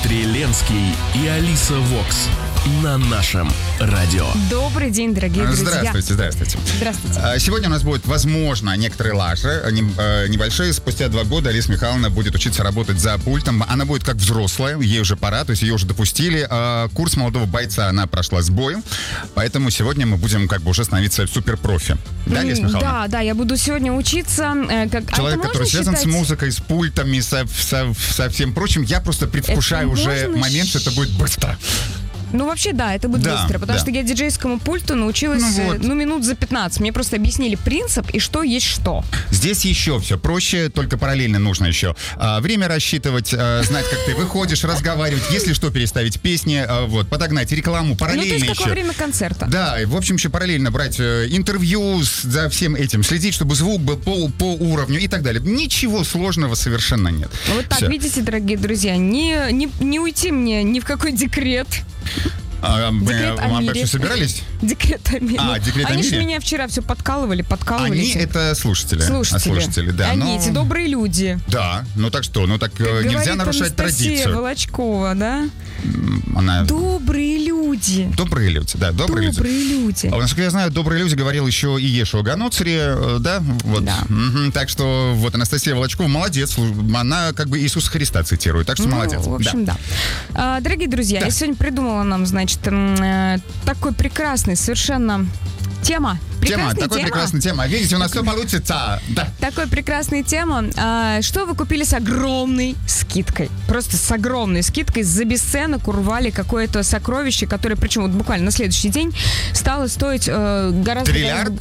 Дмитрий Ленский и Алиса Вокс на нашем радио. Добрый день, дорогие друзья. Здравствуйте. Сегодня у нас будет, возможно, некоторые лажи, небольшие. Спустя 2 года Алиса Михайловна будет учиться работать за пультом. Она будет как взрослая, ей уже пора, то есть ее уже допустили. Курс молодого бойца она прошла с боем, поэтому сегодня мы будем как бы уже становиться суперпрофи. Да, Алиса Михайловна? Да, я буду сегодня учиться. Человек, который связан с музыкой, с пультами, со всем прочим. Я просто предвкушаю уже момент, что это будет быстро. Ну, вообще, да, это будет быстро, потому что я диджейскому пульту научилась, минут за 15. Мне просто объяснили принцип и что есть что. Здесь еще все проще, только параллельно нужно еще время рассчитывать, знать, как ты выходишь, разговаривать, если что, переставить песни, подогнать рекламу, параллельно еще. Ну, то есть, как во время концерта. Да, и, в общем, еще параллельно брать интервью за всем этим, следить, чтобы звук был по уровню и так далее. Ничего сложного совершенно нет. Вот так, видите, дорогие друзья, не уйти мне ни в какой декрет. Декрет о мире. Вообще собирались? Декрет о мире. Декрет о мире? Они же меня вчера все подкалывали. Они это слушатели. Слушатели, да. Они эти добрые люди. Да, так что? Так нельзя нарушать традицию. Волочкова, да? Она... Добрые люди. Добрые люди, да, добрые люди. Насколько я знаю, добрые люди говорил еще и Ешуа Ганоцари, да? Вот. Да. Так что Анастасия Волочкова молодец. Она как бы Иисуса Христа цитирует, так что молодец. В общем, да. Дорогие друзья, я сегодня придумала нам, такой прекрасный совершенно тема. Прекрасная тема. Видите, у нас все получится. Да. Такой прекрасная тема. Что вы купили с огромной скидкой? Просто с огромной скидкой. За бесценок урвали какое-то сокровище, которое, причем буквально на следующий день стало стоить гораздо... Триллиард?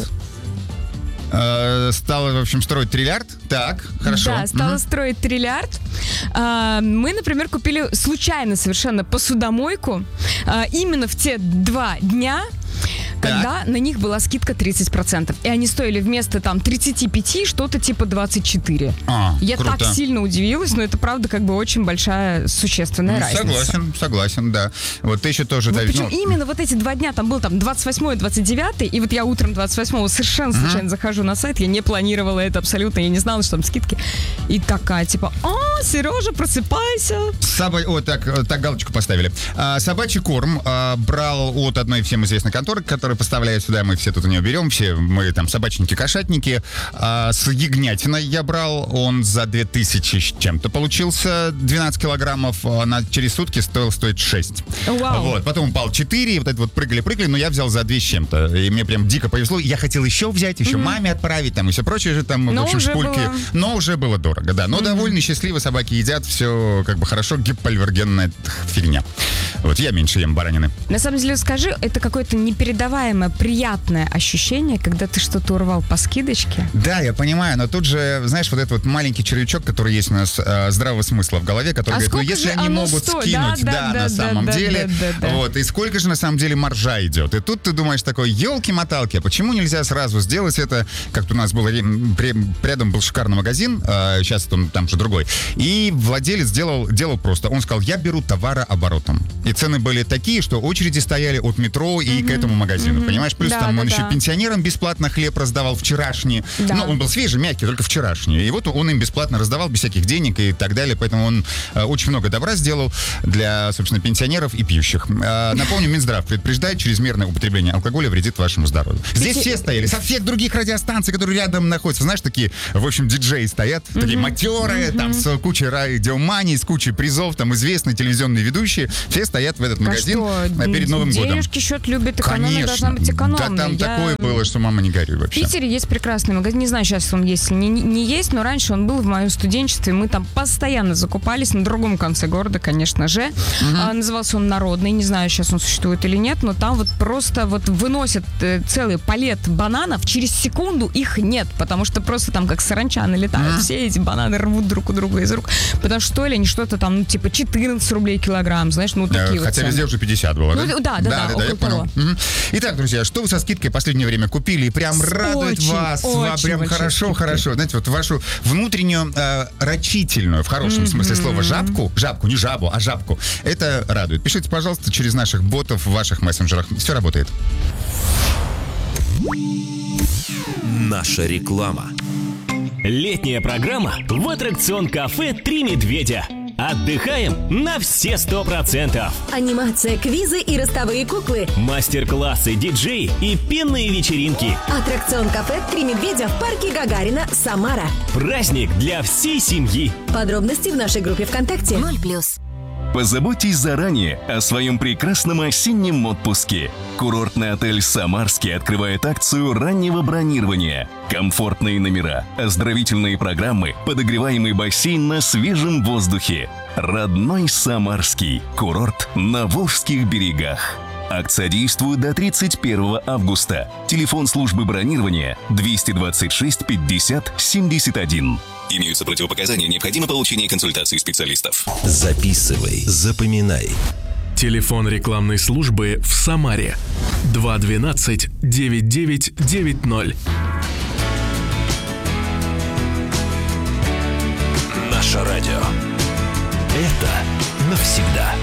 Стала, в общем, строить триллиард. Так, хорошо. Да, стала строить триллиард. Мы, например, купили случайно совершенно посудомойку именно в те 2 дня, когда на них была скидка 30%. И они стоили вместо 35 что-то типа 24. Я круто. Так сильно удивилась, но это правда как бы очень большая, существенная разница. Согласен, да. Вот ты еще тоже... Причем именно эти 2 дня, там был 28-й, 29-й, и вот я утром 28-го совершенно случайно захожу на сайт, я не планировала это абсолютно, я не знала, что там скидки. И такая, Сережа, просыпайся. Так галочку поставили. Собачий корм брал от одной всем известной конторы, которая поставляет сюда, мы все тут у нее берем, все мы там собачники-кошатники. С ягнятиной я брал, он за 2000 с чем-то получился, 12 килограммов, через сутки стоит 6. Вау. Потом упал 4, прыгали, но я взял за 2 с чем-то, и мне прям дико повезло, я хотел еще взять, еще маме отправить, и все прочее же там, в общем, шпульки. Но уже было дорого, да, но довольны, счастливы, собаки едят, все как бы хорошо, гипоаллергенная фигня. Я меньше ем баранины. На самом деле, скажи, это какое-то непередаваемое, приятное ощущение, когда ты что-то урвал по скидочке? Да, я понимаю, но тут же, знаешь, этот маленький червячок, который есть у нас здравого смысла в голове, который говорит, если они могут скинуть, на самом деле, и сколько же на самом деле маржа идет. И тут ты думаешь такой, елки-моталки, а почему нельзя сразу сделать это, как у нас было, рядом был шикарный магазин, сейчас он там же другой, и владелец делал просто, он сказал, я беру товарооборотом. И цены были такие, что очереди стояли от метро и к этому магазину, понимаешь? Плюс он еще пенсионерам бесплатно хлеб раздавал вчерашний. Да. Он был свежий, мягкий, только вчерашний. И он им бесплатно раздавал, без всяких денег и так далее. Поэтому он очень много добра сделал для, собственно, пенсионеров и пьющих. Напомню, Минздрав предупреждает, чрезмерное употребление алкоголя вредит вашему здоровью. Здесь все стояли, со всех других радиостанций, которые рядом находятся. Знаешь, такие, в общем, диджеи стоят, такие матерые, там с кучей радиоманий, с кучей призов, там известные телевизионные ведущие. Все стоят в этот магазин перед Новым годом. Денежки счет любит, экономия должна быть экономной. Да, там такое было, что мама не горюй вообще. В Питере есть прекрасный магазин, не знаю, сейчас он есть или не есть, но раньше он был в моем студенчестве, мы там постоянно закупались, на другом конце города, конечно же. Назывался он Народный, не знаю, сейчас он существует или нет, но там просто выносят целый палет бананов, через секунду их нет, потому что просто там как саранча налетают, все эти бананы рвут друг у друга из рук, потому что стоили они что-то там, 14 рублей килограмм, знаешь, такие хотя везде уже 50 было, да? Да, я понял. Итак, друзья, что вы со скидкой в последнее время купили и прям радует вас, прям хорошо. Знаете, вашу внутреннюю рачительную, в хорошем смысле слова, жабку, не жабу, а жабку, это радует. Пишите, пожалуйста, через наших ботов в ваших мессенджерах. Все работает. Наша реклама. Летняя программа в аттракцион-кафе «Три медведя». Отдыхаем на все 100%. Анимация, квизы и ростовые куклы. Мастер-классы, диджей и пенные вечеринки. Аттракцион кафе «Три медведя» в парке Гагарина, Самара. Праздник для всей семьи. Подробности в нашей группе ВКонтакте. 0+. Позаботьтесь заранее о своем прекрасном осеннем отпуске. Курортный отель «Самарский» открывает акцию раннего бронирования. Комфортные номера, оздоровительные программы, подогреваемый бассейн на свежем воздухе. Родной Самарский. Курорт на Волжских берегах. Акция действует до 31 августа. Телефон службы бронирования 226 50 71. Имеются противопоказания, необходимо получение консультации специалистов. Записывай, запоминай. Телефон рекламной службы в Самаре 212 9990. Наше радио. Это навсегда.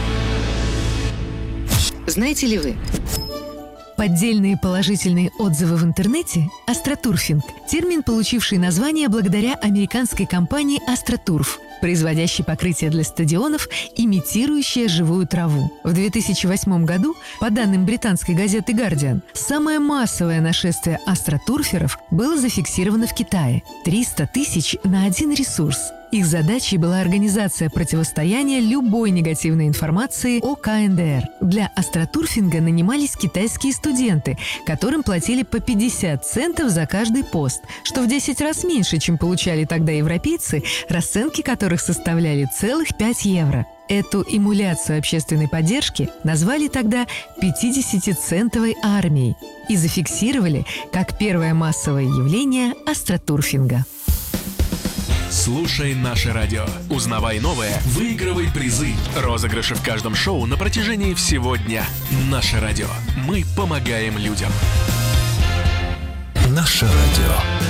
Знаете ли вы? Поддельные положительные отзывы в интернете – астротурфинг – термин, получивший название благодаря американской компании «Астротурф», производящей покрытие для стадионов, имитирующее живую траву. В 2008 году, по данным британской газеты «Гардиан», самое массовое нашествие астротурферов было зафиксировано в Китае – 300 тысяч на один ресурс. Их задачей была организация противостояния любой негативной информации о КНДР. Для астротурфинга нанимались китайские студенты, которым платили по 50 центов за каждый пост, что в 10 раз меньше, чем получали тогда европейцы, расценки которых составляли целых 5 евро. Эту эмуляцию общественной поддержки назвали тогда 50-центовой армией и зафиксировали как первое массовое явление астротурфинга. Слушай наше радио. Узнавай новое, выигрывай призы. Розыгрыши в каждом шоу на протяжении всего дня. Наше радио. Мы помогаем людям. Наше радио.